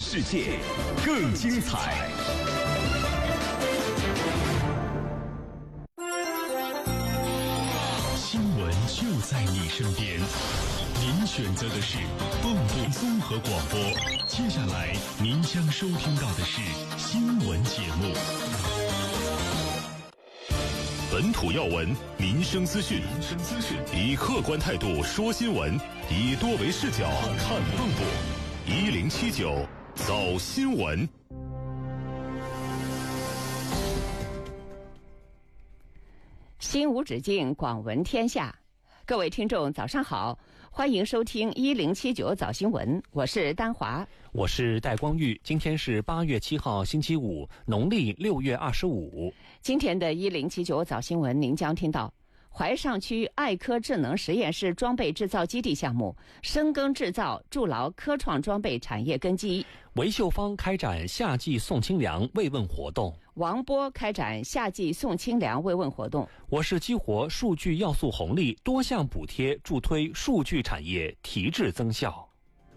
世界更精彩。新闻就在你身边，您选择的是蹦蹦综合广播。接下来您将收听到的是新闻节目。本土要闻，民生资讯，以客观态度说新闻，以多维视角看蚌埠。1079早新闻。 心无止境，广闻天下。各位听众早上好，欢迎收听1079早新闻，我是丹华， 我是戴光玉。今天是8月7号星期五，农历6月25。 今天的1079早新闻您将听到怀上区爱科智能实验室装备制造基地项目深耕制造，筑牢科创装备产业根基。 韦秀芳开展夏季送清凉慰问活动。 王波开展夏季送清凉慰问活动。 我市激活数据要素红利，多项补贴助推数据产业提质增效。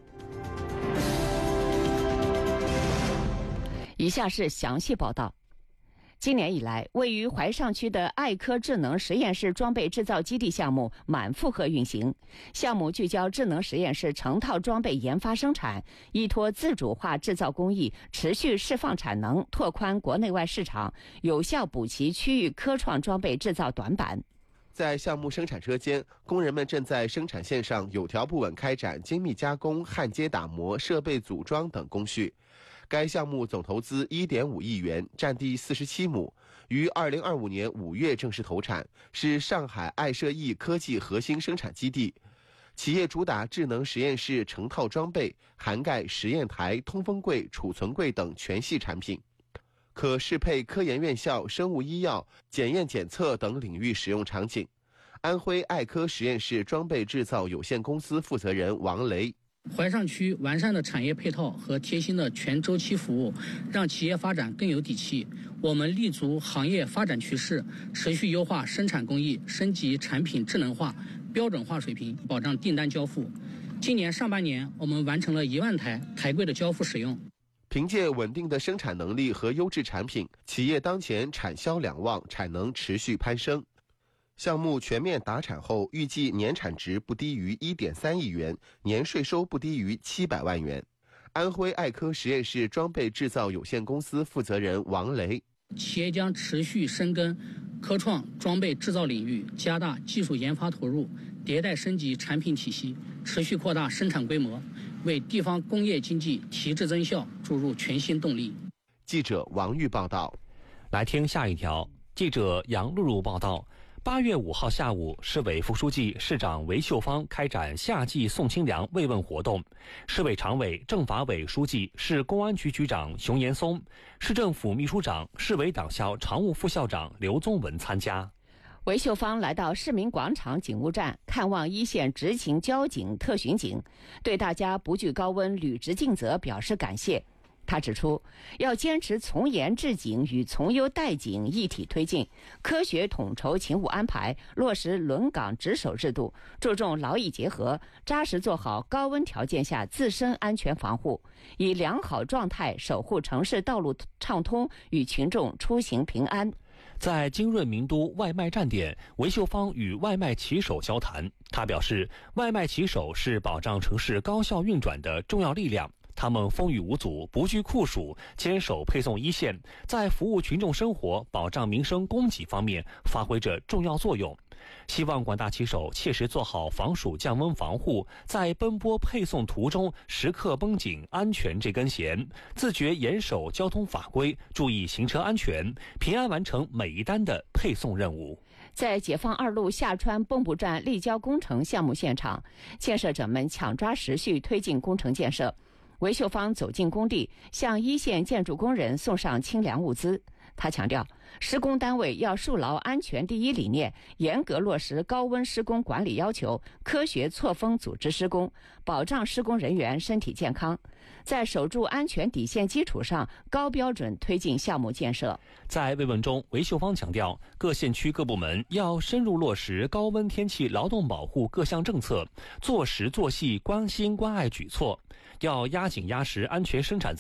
以下是详细报道。今年以来，位于怀上区的爱科智能实验室装备制造基地项目满负荷运行。项目聚焦智能实验室成套装备研发生产，依托自主化制造工艺，持续释放产能，拓宽国内外市场，有效补齐区域科创装备制造短板。 在项目生产车间，工人们正在生产线上有条不紊开展精密加工、焊接打磨、设备组装等工序。该项目总投资 1.5 亿元，占地47亩，于2025年5月正式投产，是上海爱设易科技核心生产基地。企业主打智能实验室成套装备，涵盖实验台、通风柜、储存柜等全系产品，可适配科研院校、生物医药、检验检测等领域使用场景。安徽爱科实验室装备制造有限公司负责人王雷： 怀上区完善的产业配套和贴心的全周期服务，让企业发展更有底气。我们立足行业发展趋势，持续优化生产工艺，升级产品智能化、标准化水平，保障订单交付。今年上半年，我们完成了1万台台柜的交付使用。 凭借稳定的生产能力和优质产品，企业当前产销两旺，产能持续攀升。项目全面达产后，预计年产值不低于 1.3 亿元，年税收不低于700万元。安徽爱科实验室装备制造有限公司负责人王雷： 企业将持续深耕科创装备制造领域，加大技术研发投入，迭代升级产品体系，持续扩大生产规模，为地方工业经济提质增效注入全新动力。 记者王玉报道。 来听下一条，记者杨露露报道。8月5号下午，市委副书记、市长韦秀芳开展夏季送清凉慰问活动。市委常委、政法委书记、市公安局局长熊延松，市政府秘书长、市委党校常务副校长刘宗文参加。 韦秀芳来到市民广场警务站看望一线执勤交警、特巡警，对大家不惧高温、履职尽责表示感谢。他指出，要坚持从严治警与从优待警一体推进，科学统筹勤务安排，落实轮岗值守制度，注重劳逸结合，扎实做好高温条件下自身安全防护，以良好状态守护城市道路畅通与群众出行平安。 在金润名都外卖站点，韦秀芳与外卖骑手交谈。他表示，外卖骑手是保障城市高效运转的重要力量。他们风雨无阻，不惧酷暑，坚守配送一线，在服务群众生活、保障民生供给方面发挥着重要作用。希望广大骑手切实做好防暑降温防护，在奔波配送途中时刻绷紧安全这根弦，自觉严守交通法规，注意行车安全，平安完成每一单的配送任务。 在解放2路下川泵布站立交工程项目现场，建设者们抢抓时序推进工程建设。韦秀芳走进工地，向一线建筑工人送上清凉物资。他强调，施工单位要树牢安全第一理念，严格落实高温施工管理要求，科学错峰组织施工，保障施工人员身体健康。在守住安全底线基础上，高标准推进项目建设。 在慰问中，韦秀芳强调，各县区各部门要深入落实高温天气劳动保护各项政策，做实做细关心关爱举措，要压紧压实安全生产